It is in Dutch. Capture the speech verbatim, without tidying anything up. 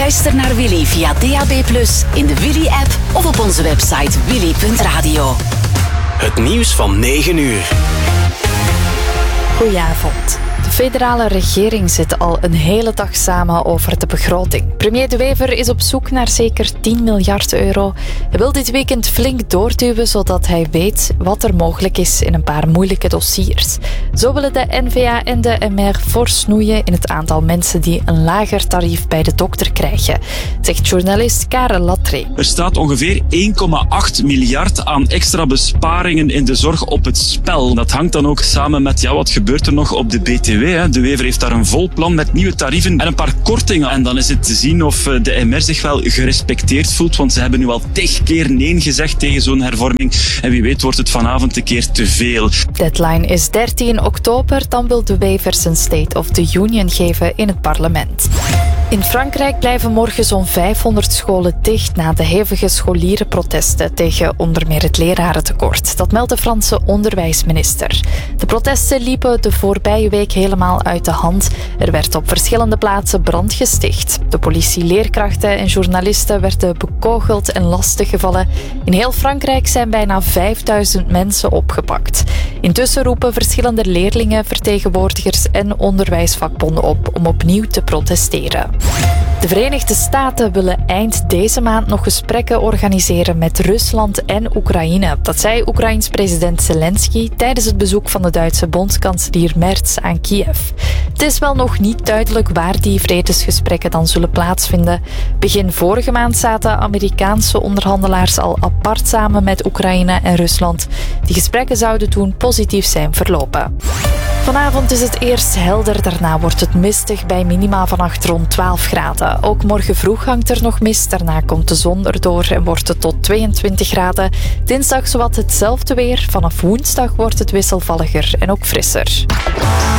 Luister naar Willy via D A B plus, in de Willy-app of op onze website willy punt radio. Het nieuws van negen uur. Goedenavond. De federale regering zit al een hele dag samen over de begroting. Premier De Wever is op zoek naar zeker tien miljard euro. Hij wil dit weekend flink doorduwen, zodat hij weet wat er mogelijk is in een paar moeilijke dossiers. Zo willen de N V A en de M R fors snoeien in het aantal mensen die een lager tarief bij de dokter krijgen, zegt journalist Karel Latré. Er staat ongeveer één komma acht miljard aan extra besparingen in de zorg op het spel. Dat hangt dan ook samen met, ja, wat gebeurt er nog op de B T W? Hè? De Wever heeft daar een vol plan met nieuwe tarieven en een paar kortingen. En dan is het te zien of de M R zich wel gerespecteerd voelt, want ze hebben nu al tig keer nee gezegd tegen zo'n hervorming. En wie weet wordt het vanavond een keer te veel. Deadline is dertien oktober, dan wil De Wever zijn State of the Union geven in het parlement. In Frankrijk blijven morgen zo'n vijfhonderd scholen dicht na de hevige scholierenprotesten tegen onder meer het lerarentekort. Dat meldt de Franse onderwijsminister. De protesten liepen de voorbije week helemaal uit de hand. Er werd op verschillende plaatsen brand gesticht. De politie, leerkrachten en journalisten werden bekogeld en lastiggevallen. In heel Frankrijk zijn bijna vijfduizend mensen opgepakt. Intussen roepen verschillende leerlingen, vertegenwoordigers en onderwijsvakbonden op om opnieuw te protesteren. De Verenigde Staten willen eind deze maand nog gesprekken organiseren met Rusland en Oekraïne. Dat zei Oekraïns president Zelensky tijdens het bezoek van de Duitse bondskanselier Merz aan Kiev. Het is wel nog niet duidelijk waar die vredesgesprekken dan zullen plaatsvinden. Begin vorige maand zaten Amerikaanse onderhandelaars al apart samen met Oekraïne en Rusland. Die gesprekken zouden toen positief zijn verlopen. Vanavond is het eerst helder, daarna wordt het mistig bij minima vannacht rond twaalf graden. Ook morgen vroeg hangt er nog mist, daarna komt de zon erdoor en wordt het tot tweeëntwintig graden. Dinsdag zowat hetzelfde weer, vanaf woensdag wordt het wisselvalliger en ook frisser.